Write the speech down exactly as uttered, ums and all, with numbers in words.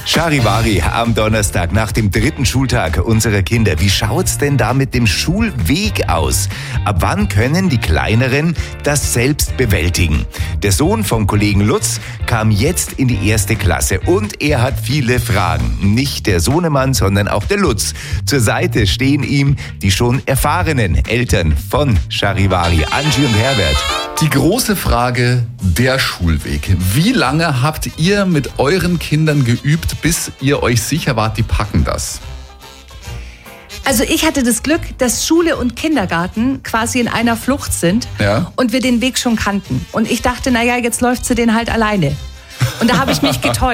Charivari am Donnerstag nach dem dritten Schultag unserer Kinder. Wie schaut's denn da mit dem Schulweg aus? Ab wann können die Kleineren das selbst bewältigen? Der Sohn vom Kollegen Lutz kam jetzt in die erste Klasse und er hat viele Fragen. Nicht der Sohnemann, sondern auch der Lutz. Zur Seite stehen ihm die schon erfahrenen Eltern von Charivari, Angie und Herbert. Die große Frage, der Schulweg. Wie lange habt ihr mit euren Kindern geübt, bis ihr euch sicher wart, die packen das? Also ich hatte das Glück, dass Schule und Kindergarten quasi in einer Flucht sind, ja, und wir den Weg schon kannten. Und ich dachte, naja, jetzt läuft sie den halt alleine. Und da habe ich mich getäuscht.